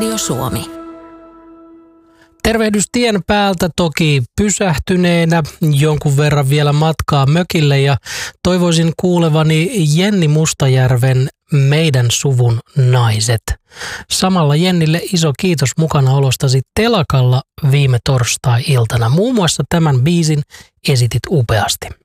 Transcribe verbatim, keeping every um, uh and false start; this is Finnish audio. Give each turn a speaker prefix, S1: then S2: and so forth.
S1: Radio Suomi.
S2: Tervehdys tien päältä, toki pysähtyneenä, jonkun verran vielä matkaa mökille ja toivoisin kuulevani Jenni Mustajärven Meidän suvun naiset. Samalla Jennille iso kiitos mukanaolostasi telakalla viime torstai-iltana. Muun muassa tämän biisin esitit upeasti.